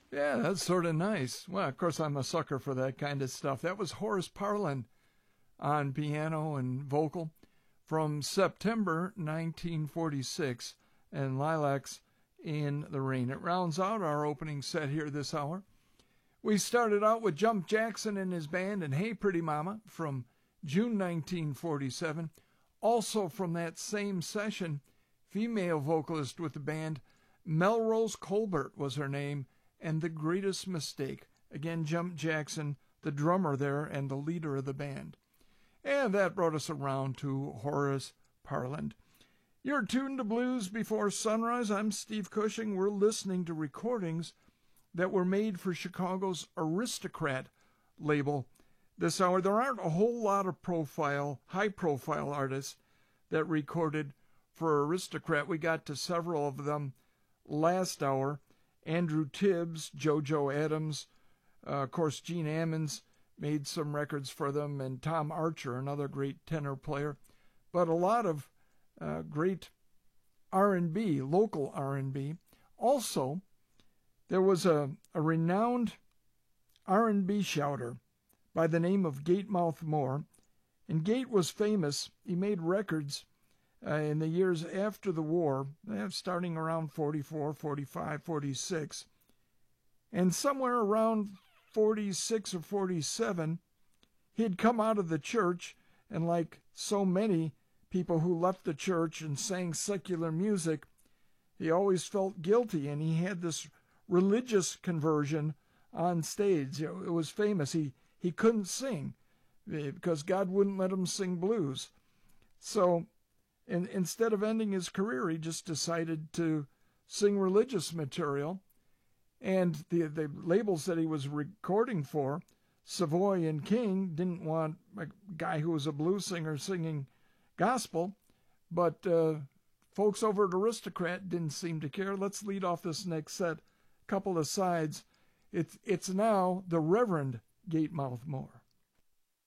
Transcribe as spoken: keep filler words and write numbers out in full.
Yeah, that's sort of nice. Well, of course, I'm a sucker for that kind of stuff. That was Horace Parlan on piano and vocal from September nineteen forty-six, and Lilacs in the Rain. It rounds out our opening set here this hour. We started out with Jump Jackson and his band and Hey Pretty Mama from June nineteen forty-seven. Also from that same session, female vocalist with the band, Melrose Colbert was her name, and The Greatest Mistake. Again, Jump Jackson, the drummer there and the leader of the band. And that brought us around to Horace Parlan. You're tuned to Blues Before Sunrise. I'm Steve Cushing. We're listening to recordings that were made for Chicago's Aristocrat label this hour. There aren't a whole lot of profile, high-profile artists that recorded for Aristocrat. We got to several of them last hour. Andrew Tibbs, JoJo Adams, uh, of course, Gene Ammons made some records for them, and Tom Archer, another great tenor player. But a lot of uh, great R and B, local R and B. Also, there was a, a renowned R and B shouter by the name of Gatemouth Moore. And Gate was famous. He made records uh, in the years after the war, uh, starting around forty-four, forty-five, forty-six. And somewhere around forty-six or forty-seven, he had come out of the church, and like so many people who left the church and sang secular music, he always felt guilty, and he had this religious conversion on stage. You know, it was famous. He he couldn't sing because God wouldn't let him sing blues. So in, instead of ending his career, he just decided to sing religious material. And the the labels that he was recording for, Savoy and King, didn't want a guy who was a blues singer singing gospel, but uh, folks over at Aristocrat didn't seem to care. Let's lead off this next set. Couple of sides. It's it's now the Reverend Gatemouth Moore.